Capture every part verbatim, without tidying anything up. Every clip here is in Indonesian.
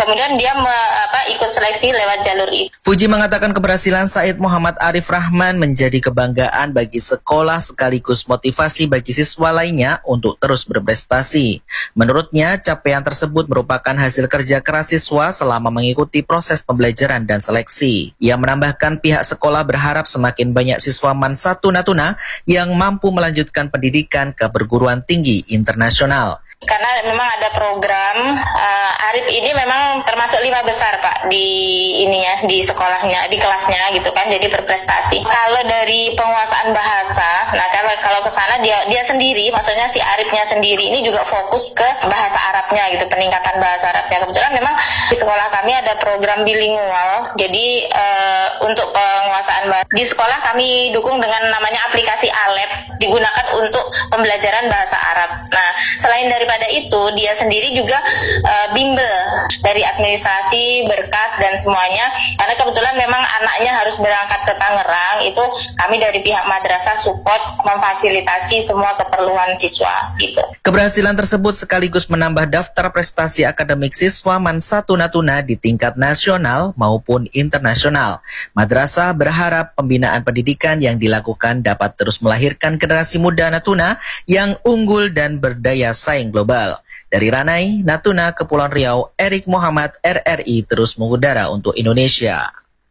kemudian dia me, apa, ikut seleksi lewat jalur itu. Fuji mengatakan keberhasilan Said Muhammad Arif Rahman menjadi kebanggaan bagi sekolah sekaligus motivasi bagi siswa lainnya untuk terus berprestasi. Menurutnya, capaian tersebut merupakan hasil kerja keras siswa selama mengikuti proses pembelajaran dan seleksi. Ia menambahkan pihak sekolah berharap semakin banyak siswa MAN satu Natuna yang mampu melanjutkan pendidikan ke perguruan tinggi internasional. Karena memang ada program uh, Arif ini memang termasuk lima besar Pak di ini ya di sekolahnya, di kelasnya gitu kan, jadi berprestasi. Kalau dari penguasaan bahasa, nah kalau kalau ke sana dia dia sendiri, maksudnya si Arifnya sendiri ini juga fokus ke bahasa Arabnya gitu, peningkatan bahasa Arabnya. Kebetulan memang di sekolah kami ada program bilingual, jadi uh, untuk penguasaan bahasa di sekolah kami dukung dengan namanya aplikasi Alep, digunakan untuk pembelajaran bahasa Arab. Nah selain dari pada itu dia sendiri juga uh, bimbel dari administrasi, berkas dan semuanya, karena kebetulan memang anaknya harus berangkat ke Tangerang, itu kami dari pihak madrasah support memfasilitasi semua keperluan siswa gitu. Keberhasilan tersebut sekaligus menambah daftar prestasi akademik siswa MAN satu Natuna di tingkat nasional maupun internasional. Madrasah berharap pembinaan pendidikan yang dilakukan dapat terus melahirkan generasi muda Natuna yang unggul dan berdaya saing global. Dari Ranai, Natuna, Kepulauan Riau, Erik Muhammad, R R I terus mengudara untuk Indonesia.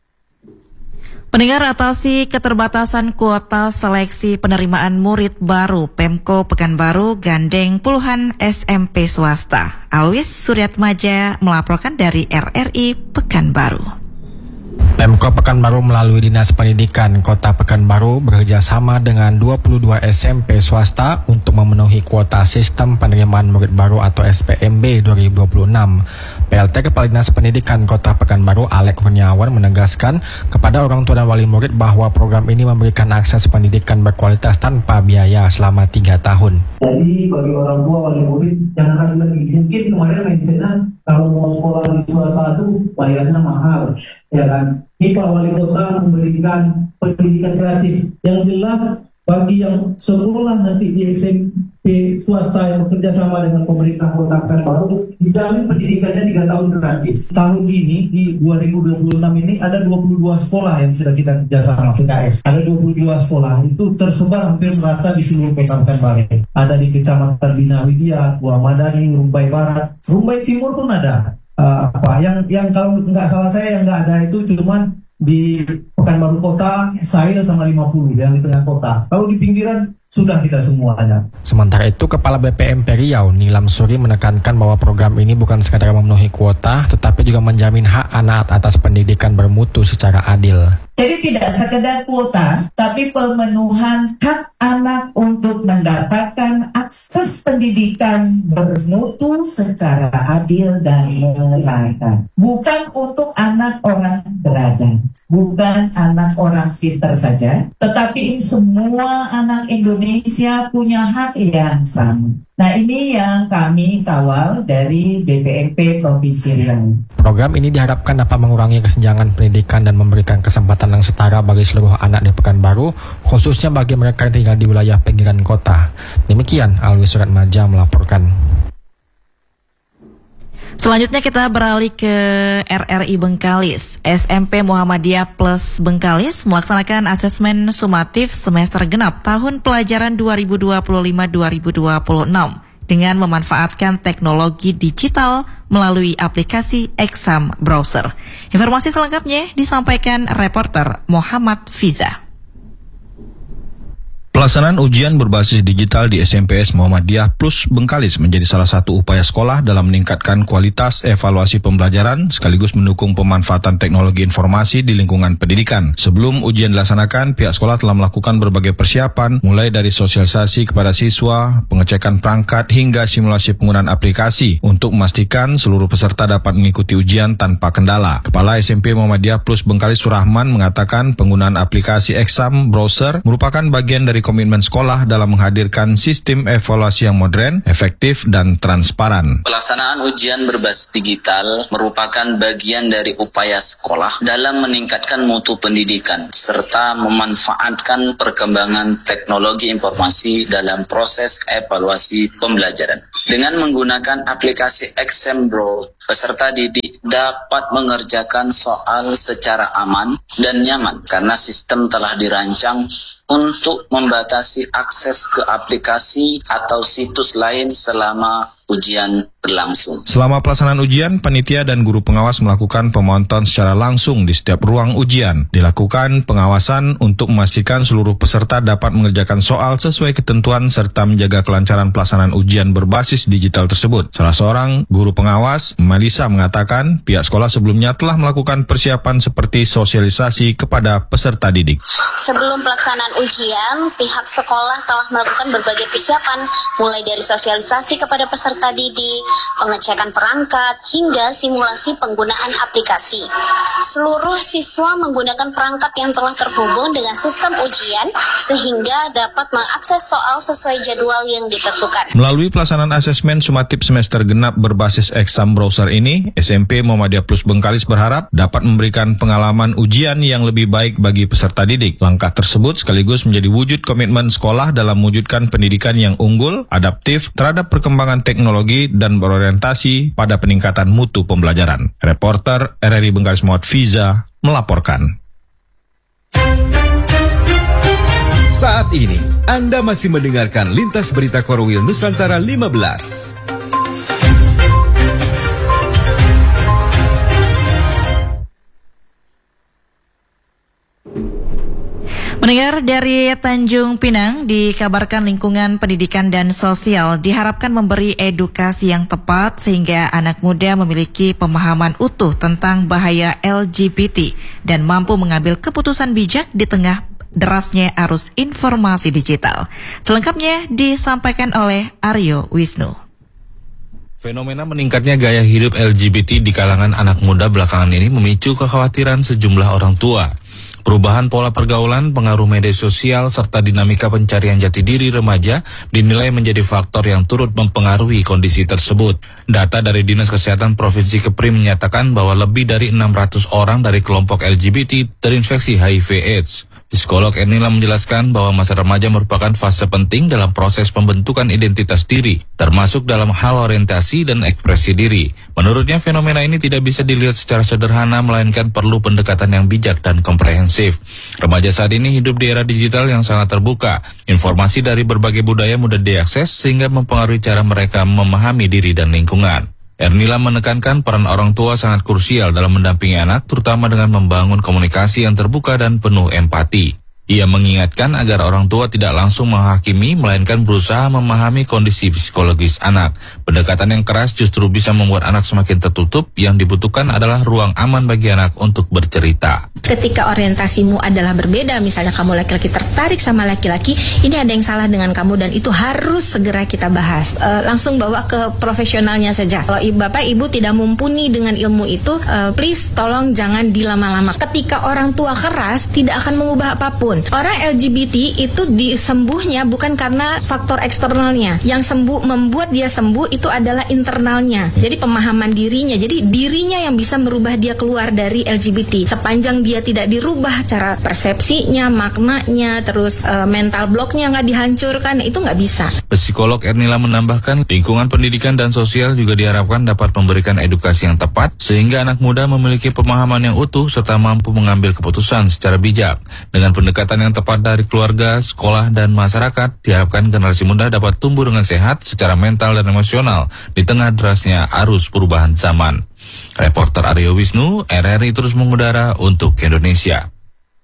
Pendengar, atasi keterbatasan kuota seleksi penerimaan murid baru, Pemko Pekanbaru gandeng puluhan S M P swasta. Alwis Suryatmaja melaporkan dari R R I Pekanbaru. Pemko Pekanbaru melalui Dinas Pendidikan Kota Pekanbaru bekerjasama dengan dua puluh dua S M P swasta untuk memenuhi kuota sistem penerimaan murid baru atau S P M B dua ribu dua puluh enam. P L T Kepala Dinas Pendidikan Kota Pekanbaru Alek Kurniawan menegaskan kepada orang tua dan wali murid bahwa program ini memberikan akses pendidikan berkualitas tanpa biaya selama tiga tahun. Jadi bagi orang tua wali murid jangan ragu lagi. Mungkin kemarin mindsetnya kalau mau sekolah di swasta itu bayarnya mahal, ya kan? Ini Pak Wali Kota memberikan pendidikan gratis. Yang jelas bagi yang sekolah nanti di S M P swasta yang bekerja sama dengan pemerintah Kota Pekanbaru dijamin pendidikannya tiga tahun gratis. Tahun ini di dua ribu dua puluh enam ini ada dua puluh dua sekolah yang sudah kita kerjasama P K S. Ada dua puluh dua sekolah itu tersebar hampir merata di seluruh Kota Pekanbaru. Ada di Kecamatan Bina Widya, Buah Madani, Rumbai Barat, Rumbai Timur pun ada. Uh, apa yang yang kalau nggak salah saya yang nggak ada itu cuman di Pekanbaru Kota, Sail sama lima puluh yang di tengah kota. Kalau di pinggiran sudah kita semuanya. Sementara itu, Kepala B P M P Riau, Nilam Suri menekankan bahwa program ini bukan sekadar memenuhi kuota, tetapi juga menjamin hak anak atas pendidikan bermutu secara adil. Jadi tidak sekedar kuota, tapi pemenuhan hak anak untuk mendapatkan akses pendidikan bermutu secara adil dan merata. Bukan untuk anak orang berada, bukan anak orang pintar saja, tetapi semua anak Indonesia punya hak yang sama. Nah, ini yang kami kawal dari B P M P Provinsi Riau. Program ini diharapkan dapat mengurangi kesenjangan pendidikan dan memberikan kesempatan yang setara bagi seluruh anak di Pekanbaru, khususnya bagi mereka yang tinggal di wilayah pinggiran kota. Demikian, Alwi Suryatmaja melaporkan. Selanjutnya kita beralih ke R R I Bengkalis. S M P Muhammadiyah Plus Bengkalis melaksanakan asesmen sumatif semester genap tahun pelajaran dua ribu dua puluh lima dua ribu dua puluh enam dengan memanfaatkan teknologi digital melalui aplikasi Exam Browser. Informasi selengkapnya disampaikan reporter Muhammad Fiza. Pelaksanaan ujian berbasis digital di S M P S Muhammadiyah Plus Bengkalis menjadi salah satu upaya sekolah dalam meningkatkan kualitas evaluasi pembelajaran sekaligus mendukung pemanfaatan teknologi informasi di lingkungan pendidikan. Sebelum ujian dilaksanakan, pihak sekolah telah melakukan berbagai persiapan mulai dari sosialisasi kepada siswa, pengecekan perangkat hingga simulasi penggunaan aplikasi untuk memastikan seluruh peserta dapat mengikuti ujian tanpa kendala. Kepala S M P Muhammadiyah Plus Bengkalis Surahman mengatakan penggunaan aplikasi Exam Browser merupakan bagian dari komitmen sekolah dalam menghadirkan sistem evaluasi yang modern, efektif, dan transparan. Pelaksanaan ujian berbasis digital merupakan bagian dari upaya sekolah dalam meningkatkan mutu pendidikan serta memanfaatkan perkembangan teknologi informasi dalam proses evaluasi pembelajaran. Dengan menggunakan aplikasi Exam Browser, peserta didik dapat mengerjakan soal secara aman dan nyaman karena sistem telah dirancang untuk membatasi akses ke aplikasi atau situs lain selama ujian berlangsung. Selama pelaksanaan ujian, panitia dan guru pengawas melakukan pemantauan secara langsung di setiap ruang ujian. Dilakukan pengawasan untuk memastikan seluruh peserta dapat mengerjakan soal sesuai ketentuan serta menjaga kelancaran pelaksanaan ujian berbasis digital tersebut. Salah seorang guru pengawas, Melisa, mengatakan pihak sekolah sebelumnya telah melakukan persiapan seperti sosialisasi kepada peserta didik. Sebelum pelaksanaan ujian, pihak sekolah telah melakukan berbagai persiapan, mulai dari sosialisasi kepada peserta didik, pengecekan perangkat, hingga simulasi penggunaan aplikasi. Seluruh siswa menggunakan perangkat yang telah terhubung dengan sistem ujian sehingga dapat mengakses soal sesuai jadwal yang ditentukan. Melalui pelaksanaan asesmen sumatif semester genap berbasis exam browser ini, S M P Muhammadiyah Plus Bengkalis berharap dapat memberikan pengalaman ujian yang lebih baik bagi peserta didik. Langkah tersebut sekaligus menjadi wujud komitmen sekolah dalam mewujudkan pendidikan yang unggul, adaptif terhadap perkembangan teknologi dan berorientasi pada peningkatan mutu pembelajaran. Reporter R R I Bengkalis Muhammad Fiza melaporkan. Saat ini, Anda masih mendengarkan Lintas Berita Korwil Nusantara lima belas. Mendengar dari Tanjung Pinang, dikabarkan lingkungan pendidikan dan sosial diharapkan memberi edukasi yang tepat sehingga anak muda memiliki pemahaman utuh tentang bahaya L G B T dan mampu mengambil keputusan bijak di tengah derasnya arus informasi digital. Selengkapnya disampaikan oleh Aryo Wisnu. Fenomena meningkatnya gaya hidup L G B T di kalangan anak muda belakangan ini memicu kekhawatiran sejumlah orang tua. Perubahan pola pergaulan, pengaruh media sosial, serta dinamika pencarian jati diri remaja dinilai menjadi faktor yang turut mempengaruhi kondisi tersebut. Data dari Dinas Kesehatan Provinsi Kepri menyatakan bahwa lebih dari enam ratus orang dari kelompok L G B T terinfeksi H I V AIDS. Psikolog Ernila menjelaskan bahwa masa remaja merupakan fase penting dalam proses pembentukan identitas diri, termasuk dalam hal orientasi dan ekspresi diri. Menurutnya, fenomena ini tidak bisa dilihat secara sederhana, melainkan perlu pendekatan yang bijak dan komprehensif. Remaja saat ini hidup di era digital yang sangat terbuka. Informasi dari berbagai budaya mudah diakses sehingga mempengaruhi cara mereka memahami diri dan lingkungan. Ernila menekankan peran orang tua sangat krusial dalam mendampingi anak, terutama dengan membangun komunikasi yang terbuka dan penuh empati. Ia mengingatkan agar orang tua tidak langsung menghakimi, melainkan berusaha memahami kondisi psikologis anak. Pendekatan yang keras justru bisa membuat anak semakin tertutup, yang dibutuhkan adalah ruang aman bagi anak untuk bercerita. Ketika orientasimu adalah berbeda, misalnya kamu laki-laki tertarik sama laki-laki, ini ada yang salah dengan kamu dan itu harus segera kita bahas. E, langsung bawa ke profesionalnya saja. Kalau Bapak Ibu tidak mumpuni dengan ilmu itu, e, please tolong jangan dilama-lama. Ketika orang tua keras, tidak akan mengubah apapun. Orang L G B T itu disembuhnya bukan karena faktor eksternalnya. Yang sembuh, membuat dia sembuh itu adalah internalnya. Jadi pemahaman dirinya. Jadi dirinya yang bisa merubah dia keluar dari L G B T. Sepanjang dia tidak dirubah cara persepsinya, maknanya, terus e, mental blocknya nggak dihancurkan, itu nggak bisa. Psikolog Ernila menambahkan, lingkungan pendidikan dan sosial juga diharapkan dapat memberikan edukasi yang tepat sehingga anak muda memiliki pemahaman yang utuh serta mampu mengambil keputusan secara bijak. Dengan pendekatan yang tepat dari keluarga, sekolah, dan masyarakat, diharapkan generasi muda dapat tumbuh dengan sehat secara mental dan emosional di tengah derasnya arus perubahan zaman. Reporter Aryo Wisnu, R R I terus mengudara untuk Indonesia.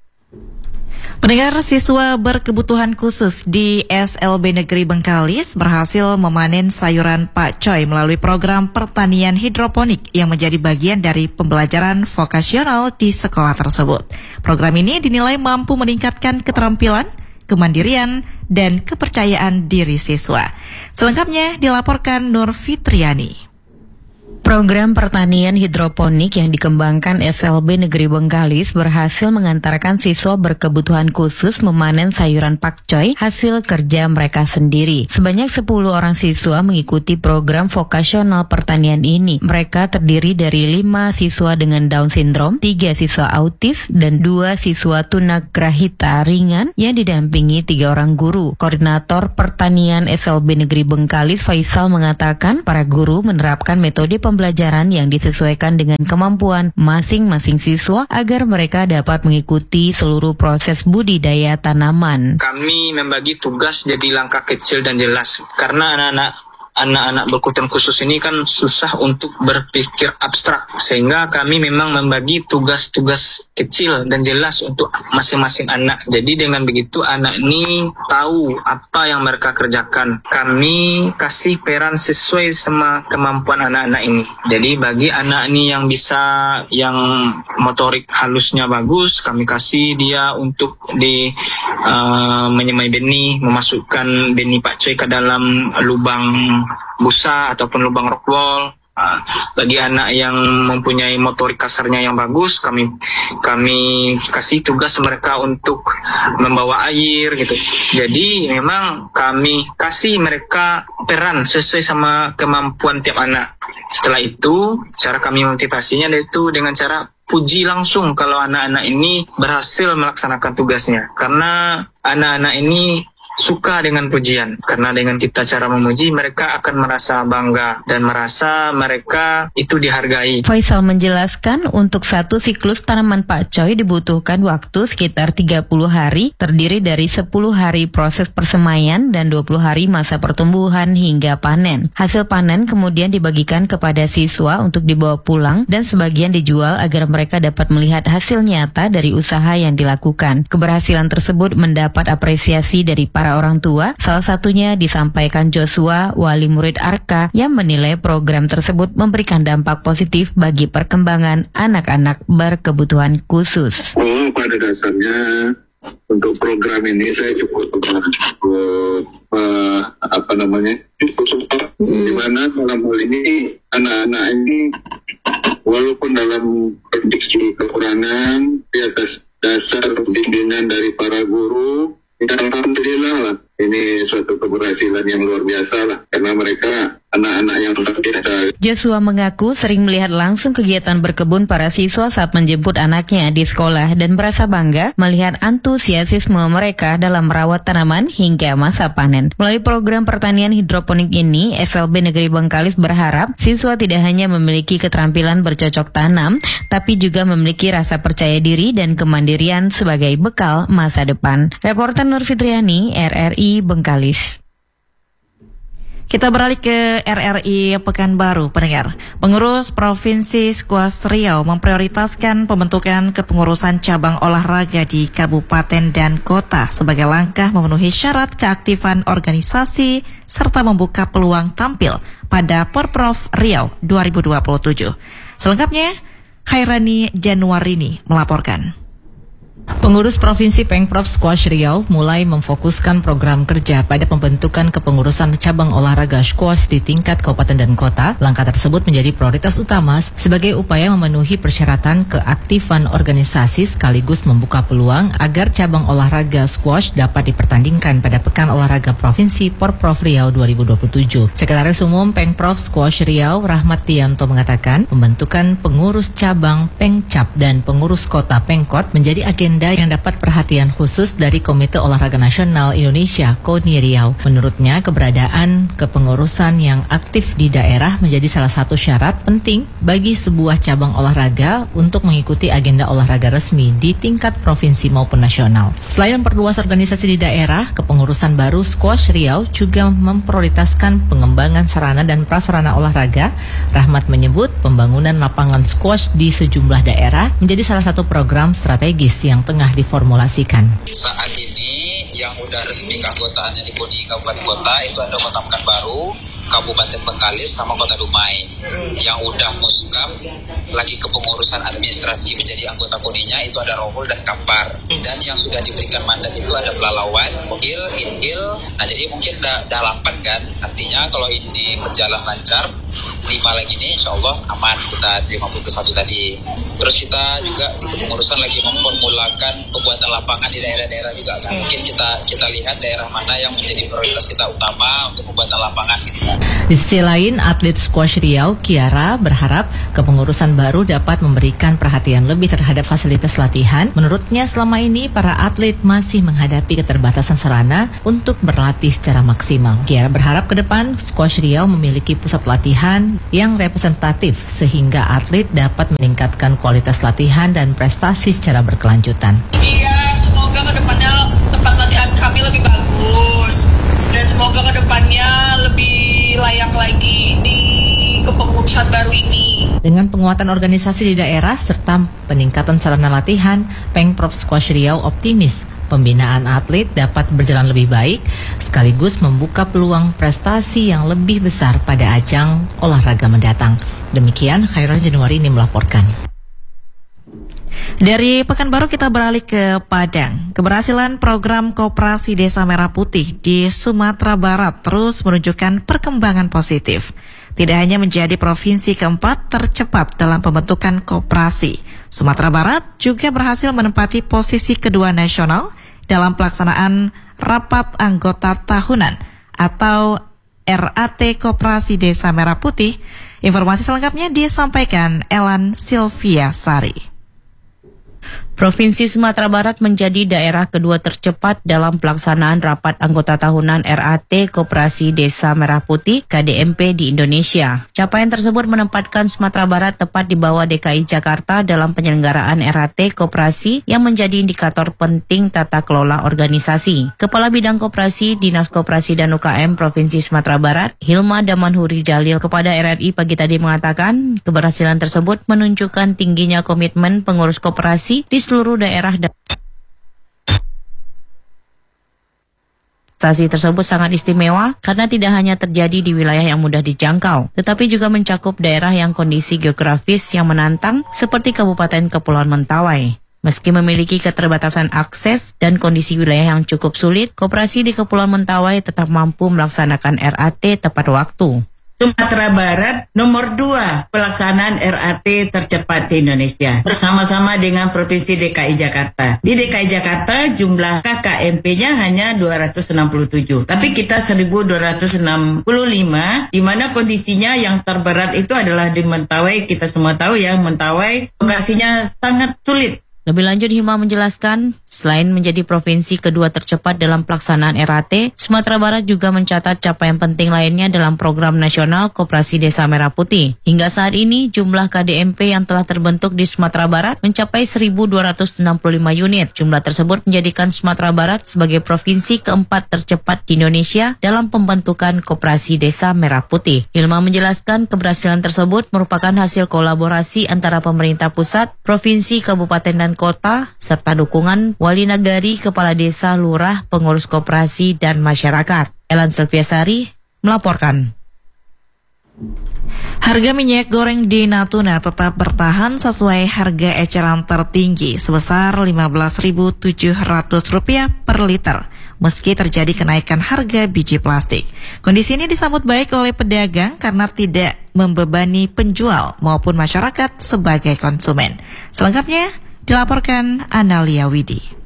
Pendengar, siswa berkebutuhan khusus di S L B Negeri Bengkalis berhasil memanen sayuran pakcoy melalui program pertanian hidroponik yang menjadi bagian dari pembelajaran vokasional di sekolah tersebut. Program ini dinilai mampu meningkatkan keterampilan, kemandirian, dan kepercayaan diri siswa. Selengkapnya dilaporkan Nur Fitriani. Program pertanian hidroponik yang dikembangkan S L B Negeri Bengkalis berhasil mengantarkan siswa berkebutuhan khusus memanen sayuran pakcoy hasil kerja mereka sendiri. Sebanyak sepuluh orang siswa mengikuti program vokasional pertanian ini. Mereka terdiri dari lima siswa dengan Down syndrome, tiga siswa autis, dan dua siswa tunagrahita ringan yang didampingi tiga orang guru. Koordinator pertanian S L B Negeri Bengkalis Faisal mengatakan para guru menerapkan metode pembelajaran pembelajaran yang disesuaikan dengan kemampuan masing-masing siswa agar mereka dapat mengikuti seluruh proses budidaya tanaman. Kami membagi tugas jadi langkah kecil dan jelas karena anak-anak Anak-anak berkebutuhan khusus ini kan susah untuk berpikir abstrak, sehingga kami memang membagi tugas-tugas kecil dan jelas untuk masing-masing anak. Jadi dengan begitu anak ini tahu apa yang mereka kerjakan. Kami kasih peran sesuai sama kemampuan anak-anak ini. Jadi bagi anak ini yang bisa, yang motorik halusnya bagus, kami kasih dia untuk di uh, menyemai benih, memasukkan benih pakcoy ke dalam lubang busa ataupun lubang rock wall. Nah, bagi anak yang mempunyai motorik kasarnya yang bagus, kami kami kasih tugas mereka untuk membawa air gitu. Jadi memang kami kasih mereka peran sesuai sama kemampuan tiap anak. Setelah itu, cara kami motivasinya yaitu dengan cara puji langsung kalau anak-anak ini berhasil melaksanakan tugasnya. Karena anak-anak ini suka dengan pujian, karena dengan kita cara memuji mereka akan merasa bangga dan merasa mereka itu dihargai. Faisal menjelaskan untuk satu siklus tanaman pakcoy dibutuhkan waktu sekitar tiga puluh hari, terdiri dari sepuluh hari proses persemaian dan dua puluh hari masa pertumbuhan hingga panen. Hasil panen kemudian dibagikan kepada siswa untuk dibawa pulang dan sebagian dijual agar mereka dapat melihat hasil nyata dari usaha yang dilakukan. Keberhasilan tersebut mendapat apresiasi dari para orang tua, salah satunya disampaikan Joshua, wali murid Arka, yang menilai program tersebut memberikan dampak positif bagi perkembangan anak-anak berkebutuhan khusus. Oh, pada dasarnya untuk program ini saya cukup cukup uh, apa namanya cukup support, hmm. di mana dalam hal ini anak-anak ini walaupun dalam kondisi kekurangan di atas dasar bimbingan dari para guru, ya, alhamdulillah lah, ini suatu keberhasilan yang luar biasa lah, karena mereka anak-anak yang terbiasa. Joshua mengaku sering melihat langsung kegiatan berkebun para siswa saat menjemput anaknya di sekolah dan merasa bangga melihat antusiasisme mereka dalam merawat tanaman hingga masa panen. Melalui program pertanian hidroponik ini, S L B Negeri Bengkalis berharap siswa tidak hanya memiliki keterampilan bercocok tanam, tapi juga memiliki rasa percaya diri dan kemandirian sebagai bekal masa depan. Reporter Nur Fitriani, R R I Bengkalis. Kita beralih ke R R I Pekanbaru, pendengar. Pengurus Provinsi Skuas Riau memprioritaskan pembentukan kepengurusan cabang olahraga di kabupaten dan kota sebagai langkah memenuhi syarat keaktifan organisasi serta membuka peluang tampil pada Porprov Riau dua ribu dua puluh tujuh. Selengkapnya, Khairani Januarini melaporkan. Pengurus Provinsi Pengprov Skuas Riau mulai memfokuskan program kerja pada pembentukan kepengurusan cabang olahraga skuas di tingkat kabupaten dan kota. Langkah tersebut menjadi prioritas utama sebagai upaya memenuhi persyaratan keaktifan organisasi sekaligus membuka peluang agar cabang olahraga skuas dapat dipertandingkan pada Pekan Olahraga Provinsi Porprov Riau dua ribu dua puluh tujuh. Sekretaris Umum Pengprov Skuas Riau Rahmat Tianto mengatakan pembentukan pengurus cabang Pengcap dan pengurus kota Pengkot menjadi agenda yang dapat perhatian khusus dari Komite Olahraga Nasional Indonesia KONI Riau. Menurutnya, keberadaan kepengurusan yang aktif di daerah menjadi salah satu syarat penting bagi sebuah cabang olahraga untuk mengikuti agenda olahraga resmi di tingkat provinsi maupun nasional. Selain memperluas organisasi di daerah, kepengurusan baru Skuas Riau juga memprioritaskan pengembangan sarana dan prasarana olahraga. Rahmat menyebut pembangunan lapangan skuas di sejumlah daerah menjadi salah satu program strategis yang tengah diformulasikan. Saat ini yang udah resmi keanggotaannya di KONI Kabupaten Kota itu ada Kota Pekanbaru, Kabupaten Bengkalis sama Kota Dumai. Yang udah muskam lagi kepengurusan administrasi menjadi anggota KONI-nya itu ada Rohul dan Kampar. Dan yang sudah diberikan mandat itu ada Pelalawan, Hil, Inhil. Nah jadi mungkin udah delapan kan. Artinya kalau ini berjalan lancar, lima lagi nih insya Allah aman kita lima puluh satu tadi. Terus kita juga di kepengurusan lagi memformulakan pembuatan lapangan di daerah-daerah juga kan. Mungkin kita kita lihat daerah mana yang menjadi prioritas kita utama untuk pembuatan lapangan gitu. Di sisi lain, atlet skuas Riau, Kiara, berharap kepengurusan baru dapat memberikan perhatian lebih terhadap fasilitas latihan. Menurutnya selama ini para atlet masih menghadapi keterbatasan sarana untuk berlatih secara maksimal. Kiara berharap ke depan skuas Riau memiliki pusat latihan pelatihan yang representatif sehingga atlet dapat meningkatkan kualitas latihan dan prestasi secara berkelanjutan. Iya, semoga kedepannya tempat latihan kami lebih bagus dan semoga kedepannya lebih layak lagi di kepengurusan baru ini. Dengan penguatan organisasi di daerah serta peningkatan sarana latihan, Pemprov Squash Riau optimis pembinaan atlet dapat berjalan lebih baik sekaligus membuka peluang prestasi yang lebih besar pada ajang olahraga mendatang. Demikian Khairul Januari ini melaporkan. Dari Pekanbaru kita beralih ke Padang. Keberhasilan program Koperasi Desa Merah Putih di Sumatera Barat terus menunjukkan perkembangan positif. Tidak hanya menjadi provinsi keempat tercepat dalam pembentukan koperasi, Sumatera Barat juga berhasil menempati posisi kedua nasional dalam pelaksanaan Rapat Anggota Tahunan atau R A T Koperasi Desa Merah Putih. Informasi selengkapnya disampaikan Elan Sylvia Sari. Provinsi Sumatera Barat menjadi daerah kedua tercepat dalam pelaksanaan Rapat Anggota Tahunan R A T Koperasi Desa Merah Putih K D M P di Indonesia. Capaian tersebut menempatkan Sumatera Barat tepat di bawah D K I Jakarta dalam penyelenggaraan R A T Koperasi yang menjadi indikator penting tata kelola organisasi. Kepala Bidang Koperasi Dinas Koperasi dan U K M Provinsi Sumatera Barat, Hilma Damanhuri Jalil kepada R R I pagi tadi mengatakan keberhasilan tersebut menunjukkan tingginya komitmen pengurus koperasi di seluruh daerah dan Stasi tersebut sangat istimewa karena tidak hanya terjadi di wilayah yang mudah dijangkau, tetapi juga mencakup daerah yang kondisi geografis yang menantang seperti Kabupaten Kepulauan Mentawai. Meski memiliki keterbatasan akses dan kondisi wilayah yang cukup sulit, koperasi di Kepulauan Mentawai tetap mampu melaksanakan R A T tepat waktu. Sumatera Barat nomor dua pelaksanaan R A T tercepat di Indonesia bersama-sama dengan Provinsi D K I Jakarta. Di D K I Jakarta jumlah K K M P-nya hanya dua ratus enam puluh tujuh, tapi kita seribu dua ratus enam puluh lima, di mana kondisinya yang terberat itu adalah di Mentawai. Kita semua tahu ya, Mentawai lokasinya sangat sulit. Lebih lanjut, Hilma menjelaskan, selain menjadi provinsi kedua tercepat dalam pelaksanaan R A T, Sumatera Barat juga mencatat capaian penting lainnya dalam program nasional Koperasi Desa Merah Putih. Hingga saat ini, jumlah K D M P yang telah terbentuk di Sumatera Barat mencapai seribu dua ratus enam puluh lima unit. Jumlah tersebut menjadikan Sumatera Barat sebagai provinsi keempat tercepat di Indonesia dalam pembentukan Koperasi Desa Merah Putih. Hilma menjelaskan keberhasilan tersebut merupakan hasil kolaborasi antara pemerintah pusat, provinsi, kabupaten, dan kota, serta dukungan wali nagari, kepala desa, lurah, pengurus koperasi, dan masyarakat. Elan Sylviasari melaporkan. Harga minyak goreng di Natuna tetap bertahan sesuai harga eceran tertinggi sebesar lima belas ribu tujuh ratus rupiah per liter, meski terjadi kenaikan harga biji plastik. Kondisi ini disambut baik oleh pedagang karena tidak membebani penjual maupun masyarakat sebagai konsumen. Selengkapnya dilaporkan Analia Widi.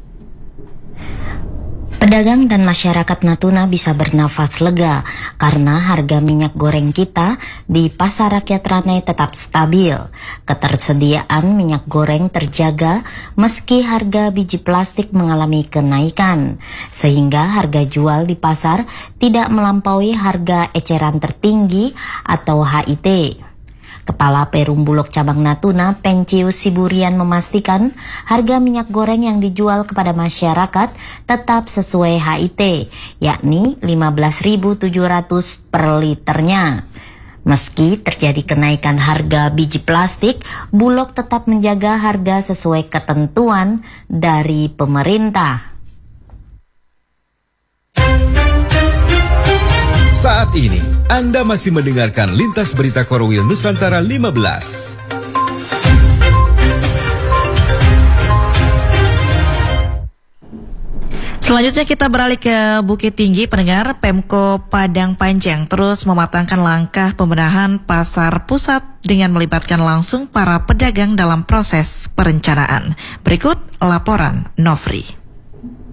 Pedagang dan masyarakat Natuna bisa bernafas lega karena harga minyak goreng kita di Pasar Rakyat Ranai tetap stabil. Ketersediaan minyak goreng terjaga meski harga biji plastik mengalami kenaikan, sehingga harga jual di pasar tidak melampaui harga eceran tertinggi atau H I T. Kepala Perum Bulog Cabang Natuna, Pencius Siburian memastikan harga minyak goreng yang dijual kepada masyarakat tetap sesuai H I T, yakni lima belas ribu tujuh ratus per liternya. Meski terjadi kenaikan harga biji plastik, Bulog tetap menjaga harga sesuai ketentuan dari pemerintah. Saat ini, Anda masih mendengarkan Lintas Berita Korwil Nusantara lima belas. Selanjutnya kita beralih ke Bukit Tinggi. Pendengar, Pemko Padang Panjang terus mematangkan langkah pembenahan pasar pusat dengan melibatkan langsung para pedagang dalam proses perencanaan. Berikut laporan Nofri.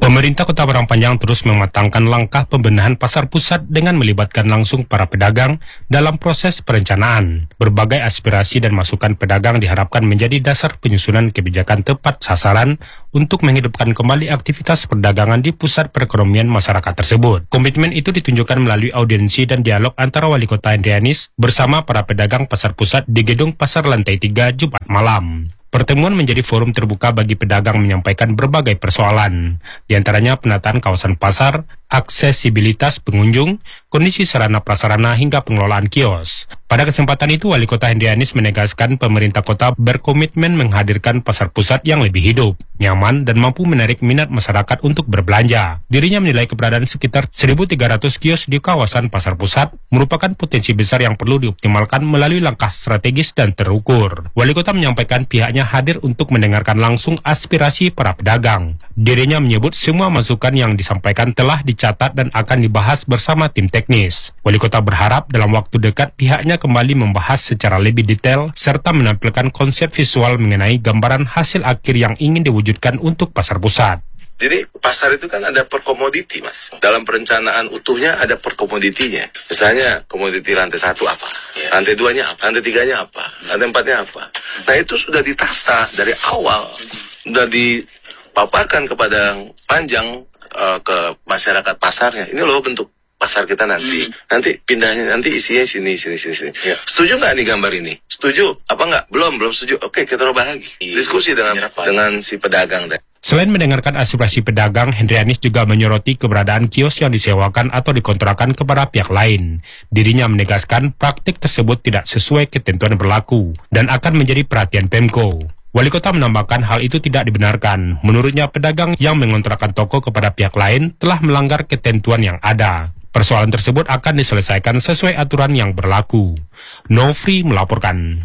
Pemerintah Kota Padang Panjang terus mematangkan langkah pembenahan pasar pusat dengan melibatkan langsung para pedagang dalam proses perencanaan. Berbagai aspirasi dan masukan pedagang diharapkan menjadi dasar penyusunan kebijakan tepat sasaran untuk menghidupkan kembali aktivitas perdagangan di pusat perekonomian masyarakat tersebut. Komitmen itu ditunjukkan melalui audiensi dan dialog antara Wali Kota Hendrianis bersama para pedagang pasar pusat di Gedung Pasar Lantai tiga Jumat malam. Pertemuan menjadi forum terbuka bagi pedagang menyampaikan berbagai persoalan, di antaranya penataan kawasan pasar, aksesibilitas pengunjung, kondisi sarana prasarana hingga pengelolaan kios. Pada kesempatan itu, Wali Kota Hendrianis menegaskan pemerintah kota berkomitmen menghadirkan pasar pusat yang lebih hidup, nyaman, dan mampu menarik minat masyarakat untuk berbelanja. Dirinya menilai keberadaan sekitar seribu tiga ratus kios di kawasan pasar pusat merupakan potensi besar yang perlu dioptimalkan melalui langkah strategis dan terukur. Wali Kota menyampaikan pihaknya hadir untuk mendengarkan langsung aspirasi para pedagang. Dirinya menyebut semua masukan yang disampaikan telah dicatat dan akan dibahas bersama tim teknis. Wali Kota berharap dalam waktu dekat pihaknya kembali membahas secara lebih detail serta menampilkan konsep visual mengenai gambaran hasil akhir yang ingin diwujudkan untuk pasar pusat. Jadi pasar itu kan ada per komoditi, Mas. Dalam perencanaan utuhnya ada per komoditinya. Misalnya komoditi lantai satu apa, lantai duanya apa, lantai tiganya apa, lantai empatnya apa. Nah itu sudah ditata dari awal, sudah dipaparkan kepada panjang uh, ke masyarakat pasarnya. Ini loh bentuk pasar kita nanti. Hmm. Nanti pindahnya, nanti isinya sini, sini, sini, sini. Ya. Setuju nggak nih gambar ini? Setuju? Apa nggak? Belum, belum setuju. Oke, kita rubah lagi. Diskusi dengan dengan si pedagang. Selain mendengarkan aspirasi pedagang, Hendrianis juga menyoroti keberadaan kios yang disewakan atau dikontrakan kepada pihak lain. Dirinya menegaskan praktik tersebut tidak sesuai ketentuan berlaku dan akan menjadi perhatian Pemko. Wali Kota menambahkan hal itu tidak dibenarkan. Menurutnya pedagang yang mengontrakkan toko kepada pihak lain telah melanggar ketentuan yang ada. Persoalan tersebut akan diselesaikan sesuai aturan yang berlaku. Nofri melaporkan.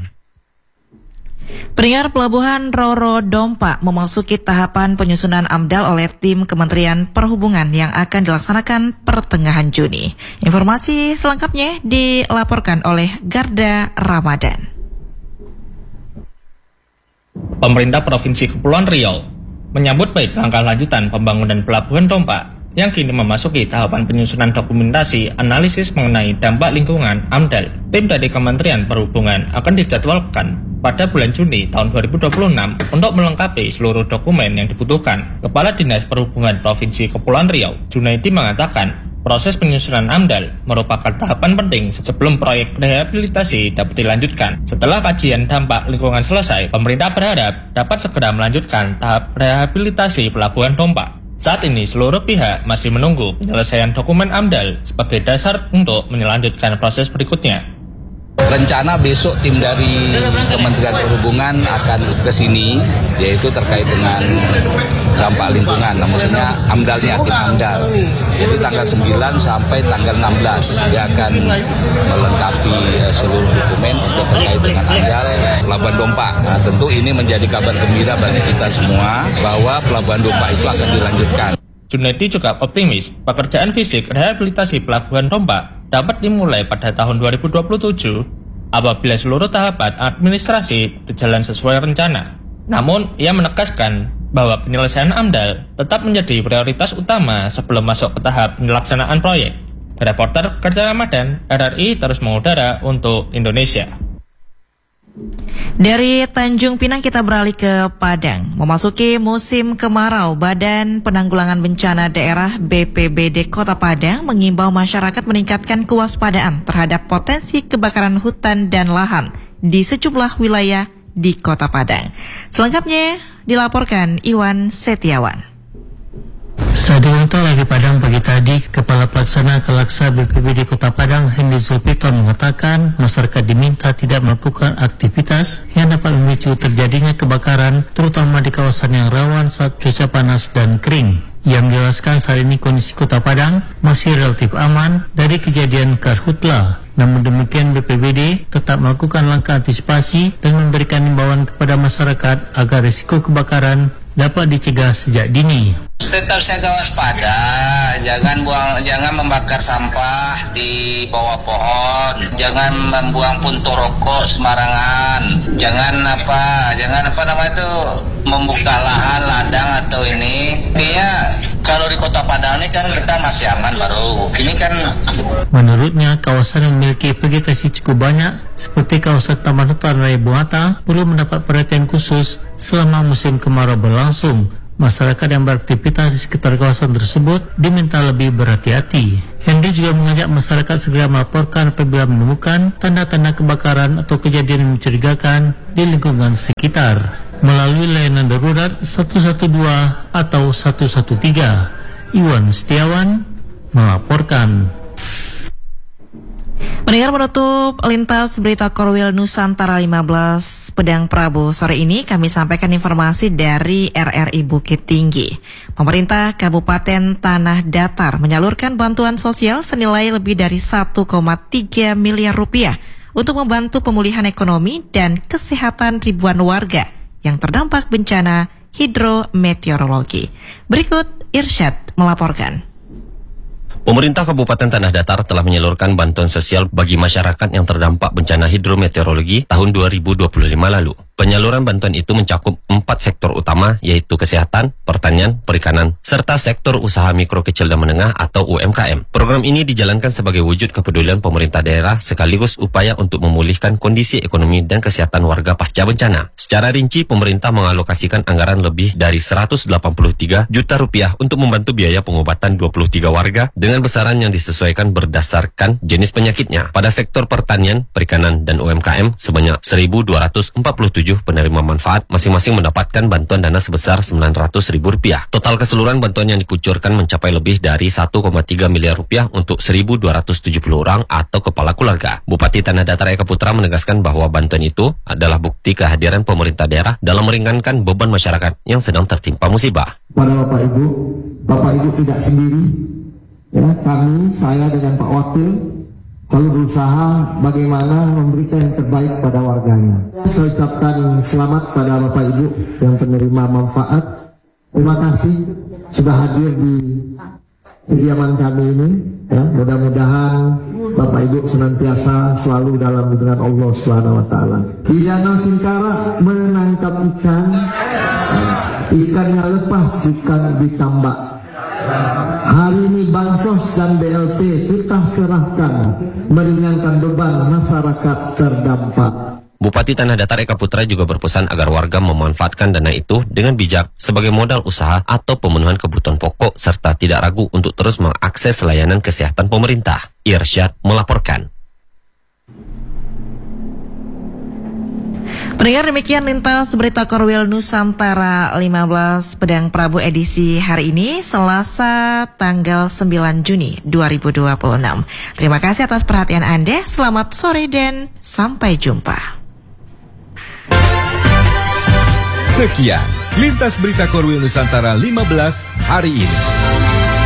Pendengar, Pelabuhan Roro Dompa memasuki tahapan penyusunan AMDAL oleh tim Kementerian Perhubungan yang akan dilaksanakan pertengahan Juni. Informasi selengkapnya dilaporkan oleh Garda Ramadan. Pemerintah Provinsi Kepulauan Riau menyambut baik langkah lanjutan pembangunan Pelabuhan Dompa yang kini memasuki tahapan penyusunan dokumentasi analisis mengenai dampak lingkungan AMDAL. Tim dari Kementerian Perhubungan akan dijadwalkan pada bulan Juni tahun dua ribu dua puluh enam untuk melengkapi seluruh dokumen yang dibutuhkan. Kepala Dinas Perhubungan Provinsi Kepulauan Riau, Junaidi, mengatakan proses penyusunan AMDAL merupakan tahapan penting sebelum proyek rehabilitasi dapat dilanjutkan. Setelah kajian dampak lingkungan selesai, pemerintah berharap dapat segera melanjutkan tahap rehabilitasi Pelabuhan Dompa. Saat ini seluruh pihak masih menunggu penyelesaian dokumen AMDAL sebagai dasar untuk melanjutkan proses berikutnya. Rencana besok tim dari Kementerian Perhubungan akan ke sini, yaitu terkait dengan dampak lingkungan. Nah, maksudnya AMDAL-nya, tim AMDAL. Jadi tanggal sembilan sampai tanggal enam belas dia akan melengkapi uh, seluruh dokumen untuk terkait dengan AMDAL Pelabuhan Dompa. Nah, tentu ini menjadi kabar gembira bagi kita semua bahwa Pelabuhan Dompa itu akan dilanjutkan. Junaidi juga optimis pekerjaan fisik rehabilitasi Pelabuhan Dompa dapat dimulai pada tahun dua ribu dua puluh tujuh apabila seluruh tahapan administrasi berjalan sesuai rencana. Namun, ia menegaskan bahwa penyelesaian AMDAL tetap menjadi prioritas utama sebelum masuk ke tahap pelaksanaan proyek. Reporter Garda Ramadan, R R I terus mengudara untuk Indonesia. Dari Tanjung Pinang kita beralih ke Padang. Memasuki musim kemarau, Badan Penanggulangan Bencana Daerah B P B D Kota Padang mengimbau masyarakat meningkatkan kewaspadaan terhadap potensi kebakaran hutan dan lahan di sejumlah wilayah di Kota Padang. Selengkapnya dilaporkan Iwan Setiawan. Saat dipantau di Padang pagi tadi, Kepala Pelaksana Kelaksa B P B D Kota Padang, Hendy Zulfikon, mengatakan masyarakat diminta tidak melakukan aktivitas yang dapat memicu terjadinya kebakaran, terutama di kawasan yang rawan saat cuaca panas dan kering. Ia menjelaskan saat ini kondisi Kota Padang masih relatif aman dari kejadian karhutla. Namun demikian, B P B D tetap melakukan langkah antisipasi dan memberikan imbauan kepada masyarakat agar risiko kebakaran dapat dicegah sejak dini. Tetap siaga waspada, jangan buang, jangan membakar sampah di bawah pohon, jangan membuang puntung rokok sembarangan, jangan apa, jangan apa namanya itu membuka lahan ladang atau ini. Dia kalau di Kota Padang ini kan kita masih aman baru. Ini kan. Menurutnya, kawasan yang memiliki vegetasi cukup banyak seperti kawasan Taman Hutan Raya Buata perlu mendapat perhatian khusus selama musim kemarau berlangsung. Masyarakat yang beraktivitas di sekitar kawasan tersebut diminta lebih berhati-hati. Henry juga mengajak masyarakat segera melaporkan apabila menemukan tanda-tanda kebakaran atau kejadian yang mencurigakan di lingkungan sekitar melalui layanan darurat satu satu dua atau satu satu tiga. Iwan Setiawan melaporkan. Pendengar, menutup lintas berita Korwil Nusantara lima belas Pedang Prabu sore ini kami sampaikan informasi dari R R I Bukit Tinggi. Pemerintah Kabupaten Tanah Datar menyalurkan bantuan sosial senilai lebih dari satu koma tiga miliar rupiah untuk membantu pemulihan ekonomi dan kesehatan ribuan warga yang terdampak bencana hidrometeorologi. Berikut Irsyad melaporkan. Pemerintah Kabupaten Tanah Datar telah menyalurkan bantuan sosial bagi masyarakat yang terdampak bencana hidrometeorologi tahun dua ribu dua puluh lima lalu. Penyaluran bantuan itu mencakup empat sektor utama, yaitu kesehatan, pertanian, perikanan, serta sektor usaha mikro kecil dan menengah atau U M K M. Program ini dijalankan sebagai wujud kepedulian pemerintah daerah sekaligus upaya untuk memulihkan kondisi ekonomi dan kesehatan warga pasca bencana. Secara rinci, pemerintah mengalokasikan anggaran lebih dari seratus delapan puluh tiga juta rupiah untuk membantu biaya pengobatan dua puluh tiga warga dengan besaran yang disesuaikan berdasarkan jenis penyakitnya. Pada sektor pertanian, perikanan, dan U M K M sebanyak seribu dua ratus empat puluh tujuh penerima manfaat masing-masing mendapatkan bantuan dana sebesar sembilan ratus ribu rupiah. Total keseluruhan bantuan yang dikucurkan mencapai lebih dari satu koma tiga miliar rupiah untuk seribu dua ratus tujuh puluh orang atau kepala keluarga. Bupati Tanah Datar Eka Putra menegaskan bahwa bantuan itu adalah bukti kehadiran pemerintah daerah dalam meringankan beban masyarakat yang sedang tertimpa musibah. Pada Bapak Ibu, Bapak Ibu tidak sendiri. Ya, kami, saya dengan Pak Wakil selalu berusaha bagaimana memberikan yang terbaik pada warganya. Saya ucapkan selamat pada Bapak Ibu yang penerima manfaat. Terima kasih sudah hadir di kediaman kami ini. Ya, mudah-mudahan Bapak Ibu senantiasa selalu dalam lindungan Allah Subhanahu Wa Taala. Di Danau Singkara menangkap ikan, ikannya lepas bukan ditambak. Hari ini bansos dan B L T kita serahkan meringankan beban masyarakat terdampak. Bupati Tanah Datar Eka Putra juga berpesan agar warga memanfaatkan dana itu dengan bijak sebagai modal usaha atau pemenuhan kebutuhan pokok serta tidak ragu untuk terus mengakses layanan kesehatan pemerintah. Irsyad melaporkan. Pendengar, demikian lintas berita Korwil Nusantara lima belas Pedang Prabu edisi hari ini Selasa tanggal sembilan Juni dua ribu dua puluh enam. Terima kasih atas perhatian Anda. Selamat sore dan sampai jumpa. Sekian lintas berita Korwil Nusantara lima belas hari ini.